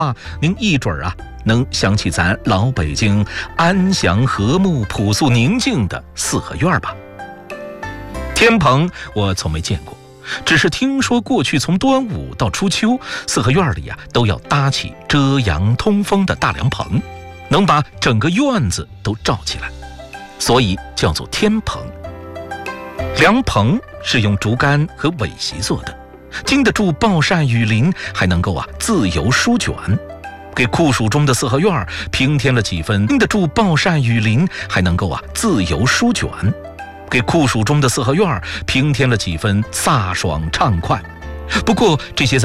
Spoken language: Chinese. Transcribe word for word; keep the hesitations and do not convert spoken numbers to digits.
啊，您一准儿啊能想起咱老北京安详和睦、朴素宁静的四合院吧？天棚我从没见过，只是听说过去从端午到初秋，四合院里呀、啊、都要搭起遮阳通风的大凉棚，能把整个院子都罩起来，所以叫做天棚。凉棚是用竹竿和苇席做的，经得住暴晒雨淋，还能够啊自由舒卷，给酷暑中的四合院平添了几分经得住暴晒雨淋，还能够啊自由舒卷，给酷暑中的四合院平添了几分飒爽畅快。不过这些